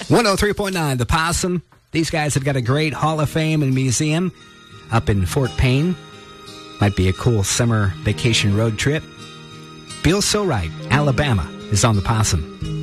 103.9, The Possum. These guys have got a great Hall of Fame and museum up in Fort Payne. Might be a cool summer vacation road trip. Feels So Right, Alabama, is on The Possum.